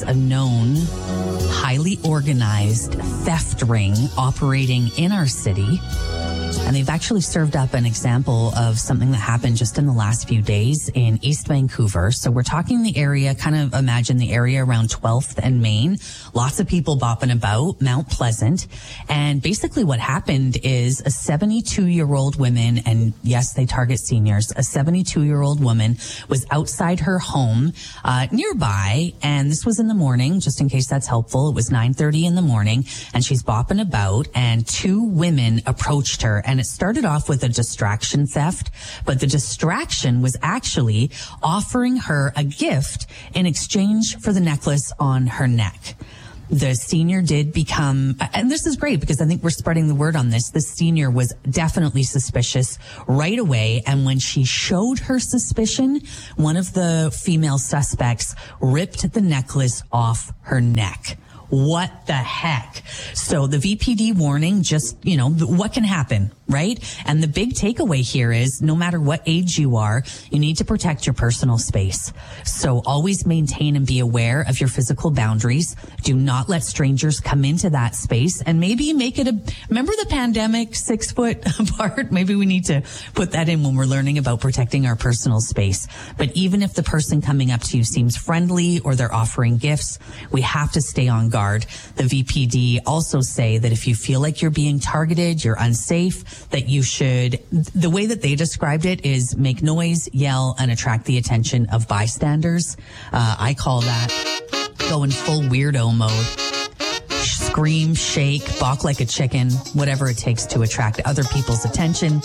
a known, highly organized theft ring operating in our city. And they've actually served up an example of something that happened just in the last few days in East Vancouver. So we're talking the area, kind of imagine the area around 12th and Main. Lots of people bopping about, Mount Pleasant. And basically what happened is a 72-year-old woman, and yes, they target seniors, a 72-year-old woman was outside her home nearby, and this was in the morning, just in case that's helpful. It was 9:30 in the morning, and she's bopping about, and two women approached her. And it started off with a distraction theft, but the distraction was actually offering her a gift in exchange for the necklace on her neck. The senior did become, and this is great because I think we're spreading the word on this. The senior was definitely suspicious right away. And when she showed her suspicion, one of the female suspects ripped the necklace off her neck. What the heck? So the VPD warning, just, what can happen, right? And the big takeaway here is no matter what age you are, you need to protect your personal space. So always maintain and be aware of your physical boundaries. Do not let strangers come into that space, and maybe make it remember the pandemic, 6 foot apart? Maybe we need to put that in when we're learning about protecting our personal space. But even if the person coming up to you seems friendly or they're offering gifts, we have to stay on guard. The VPD also say that if you feel like you're being targeted, you're unsafe, that you should, the way that they described it is make noise, yell, and attract the attention of bystanders. I call that going full weirdo mode. Scream, shake, balk like a chicken, whatever it takes to attract other people's attention.